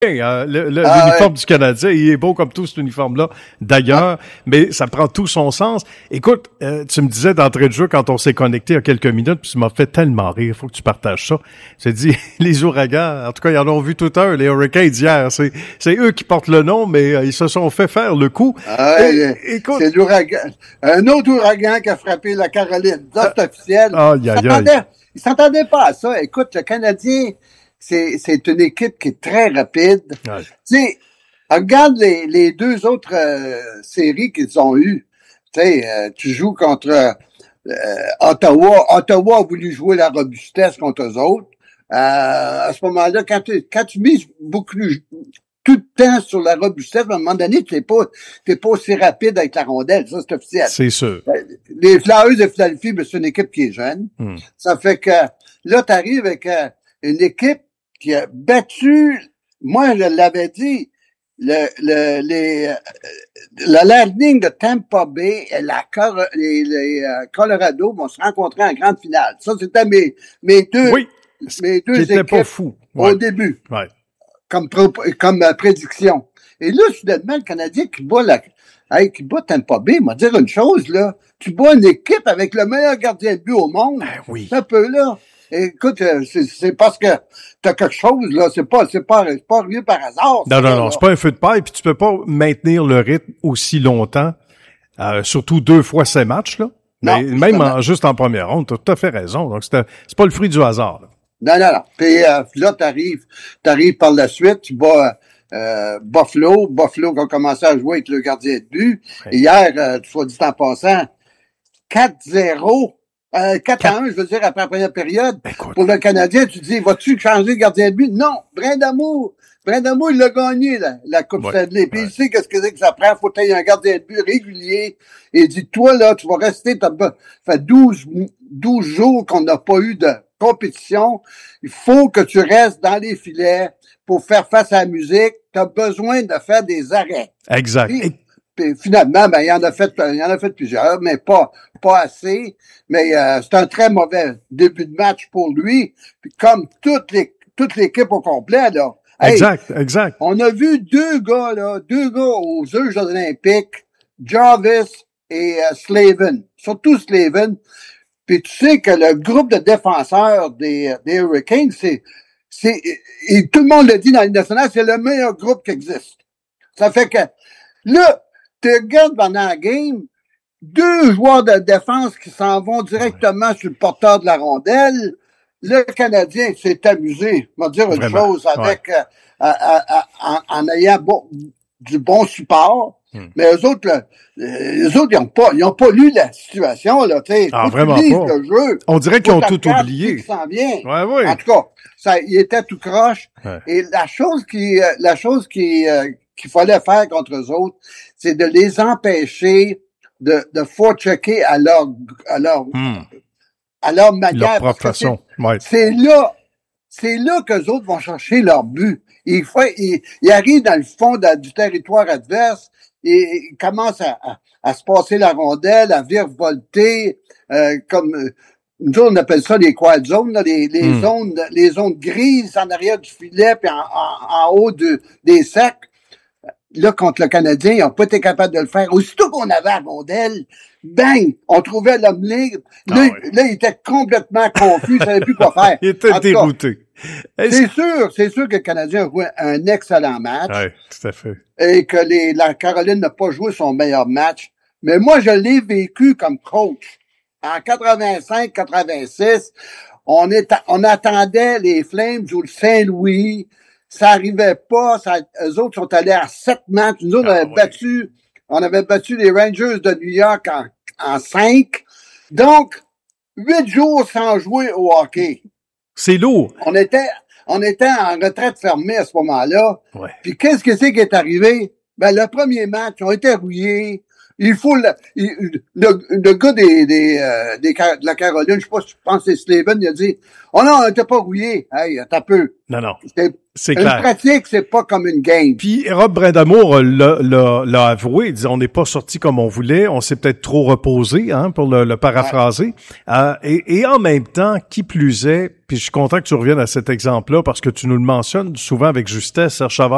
L'uniforme du Canadien, il est beau comme tout cet uniforme-là, d'ailleurs, mais ça prend tout son sens. Écoute, tu me disais d'entrée de jeu quand on s'est connecté il y a quelques minutes, puis tu m'as fait tellement rire, faut que tu partages ça. J'ai dit, les ouragans, en tout cas, ils en ont vu tout un, les Hurricanes d'hier, c'est eux qui portent le nom, mais ils se sont fait faire le coup. Écoute, c'est l'ouragan, un autre ouragan qui a frappé la Caroline, c'est officiel. Ils s'entendaient pas à ça. Écoute, le Canadien, c'est une équipe qui est très rapide. Ouais. Tu sais, regarde les deux autres séries qu'ils ont eues. Tu sais, tu joues contre Ottawa. Ottawa a voulu jouer la robustesse contre eux autres. À ce moment-là, quand tu mises tout le temps sur la robustesse, à un moment donné, t'es pas aussi rapide avec la rondelle. Ça, c'est officiel. C'est sûr. Les Flyers de Philadelphie, c'est une équipe qui est jeune. Ça fait que là, t'arrives avec une équipe qui a battu, moi, je l'avais dit, la Lightning de Tampa Bay et les Colorado vont se rencontrer en grande finale. Ça, c'était mes deux équipes pas fou. Au début. Ouais. Comme prédiction. Et là, soudainement, le Canadien qui bat Tampa Bay, m'a dire une chose, là. Tu bats une équipe avec le meilleur gardien de but au monde. Ben oui. Ça peut, là. Écoute, c'est parce que t'as quelque chose, là. C'est pas arrivé par hasard. Non, c'est pas un feu de paille, puis tu peux pas maintenir le rythme aussi longtemps, surtout 2 fois ces matchs, là. Mais non, même juste en première ronde, t'as tout à fait raison. Donc, c'est pas le fruit du hasard, là. Non. Puis là, t'arrives par la suite, tu bats Buffalo qui a commencé à jouer avec le gardien de but. Ouais. Hier, soit dit en passant, 4-0. 4-1, je veux dire, après la première période. Écoute. Pour le Canadien, tu dis, vas-tu changer de gardien de but? Non. Brindamour, il l'a gagné, la Coupe Stanley. Puis il sait qu'est-ce que c'est que ça prend. Faut que tu aies un gardien de but régulier. Et il dit, toi, là, tu vas rester, ça fait 12 jours qu'on n'a pas eu de compétition. Il faut que tu restes dans les filets pour faire face à la musique. Tu as besoin de faire des arrêts. Exact. Puis finalement, ben, il en a fait plusieurs, mais pas assez. Mais c'est un très mauvais début de match pour lui. Puis comme toute l'équipe au complet, là. Exact. On a vu deux gars aux Jeux olympiques, Jarvis et Slavin. Surtout Slavin. Puis tu sais que le groupe de défenseurs des Hurricanes, et tout le monde le dit dans l'Union nationale, c'est le meilleur groupe qui existe. Ça fait que là, tu regardes pendant la game, 2 joueurs de défense qui s'en vont directement sur le porteur de la rondelle. Le Canadien s'est amusé, on va dire une chose, avec en ayant du bon support. Mais eux autres, ils ont pas lu la situation, là, tu sais. Vraiment pas. Le jeu. On dirait qu'ils ont tout oublié. Qui s'en vient. Ouais. En tout cas, il était tout croche. Ouais. Et la chose qu'il fallait faire contre eux autres, c'est de les empêcher de forechecker à leur manière. Leur propre façon. C'est là qu'eux autres vont chercher leur but. Ils arrivent dans le fond du territoire adverse et ils commencent à se passer la rondelle, à virevolter, comme nous on appelle ça les quiet zones, là, les zones grises en arrière du filet puis en haut des sacs. Là, contre le Canadien, ils n'ont pas été capables de le faire. Aussitôt qu'on avait la rondelle, bang! On trouvait l'homme libre. Là, il était complètement confus, il ne savait plus quoi faire. Il était dérouté. C'est sûr que le Canadien a joué un excellent match. Oui, tout à fait. Et que la Caroline n'a pas joué son meilleur match. Mais moi, je l'ai vécu comme coach. En 85-86, on attendait les Flames ou le Saint-Louis. Ça arrivait pas. Eux autres sont allés à 7 matchs. Nous autres, on avait battu les Rangers de New York en 5. Donc, 8 jours sans jouer au hockey. C'est lourd. On était en retraite fermée à ce moment-là. Ouais. Puis qu'est-ce que c'est qui est arrivé? Ben, le premier match, on était rouillés. Il faut le gars de la Caroline, je sais pas si tu penses que c'est Slavin, il a dit, oh non, on n'était pas rouillé. Hey, t'as peu. Non. C'est clair. Une pratique, c'est pas comme une game. Puis Rob Brindamour l'a avoué, il dit on n'est pas sorti comme on voulait, on s'est peut-être trop reposé, hein, pour le paraphraser. Ouais. Et en même temps, qui plus est, puis je suis content que tu reviennes à cet exemple-là parce que tu nous le mentionnes souvent avec justesse, Serge Chavard.